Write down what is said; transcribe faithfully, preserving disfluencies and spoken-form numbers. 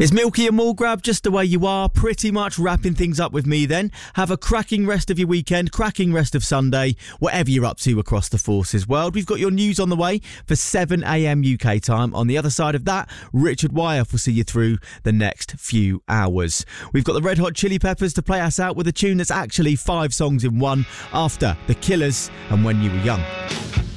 It's Milky and Mulgrab, just the way you are, pretty much wrapping things up with me then. Have a cracking rest of your weekend, cracking rest of Sunday, whatever you're up to across the Forces world. We've got your news on the way for seven a.m. U K time. On the other side of that, Richard Wyeth will see you through the next few hours. We've got the Red Hot Chili Peppers to play us out with a tune that's actually five songs in one, after The Killers and When You Were Young.